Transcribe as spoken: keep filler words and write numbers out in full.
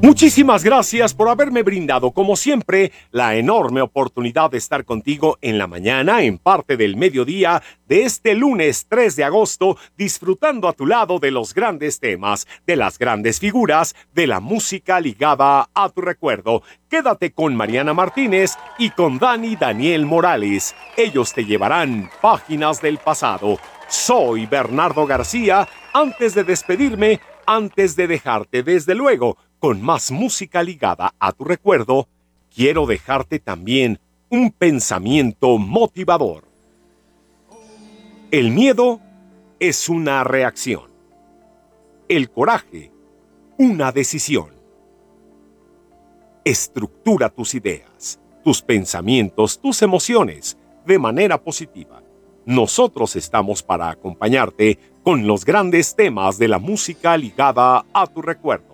Muchísimas gracias por haberme brindado, como siempre, la enorme oportunidad de estar contigo en la mañana, en parte del mediodía de este lunes tres de agosto, disfrutando a tu lado de los grandes temas, de las grandes figuras, de la música ligada a tu recuerdo. Quédate con Mariana Martínez y con Dani Daniel Morales. Ellos te llevarán páginas del pasado. Soy Bernardo García. Antes de despedirme, antes de dejarte, desde luego, con más música ligada a tu recuerdo, quiero dejarte también un pensamiento motivador. El miedo es una reacción. El coraje, una decisión. Estructura tus ideas, tus pensamientos, tus emociones de manera positiva. Nosotros estamos para acompañarte con los grandes temas de la música ligada a tu recuerdo.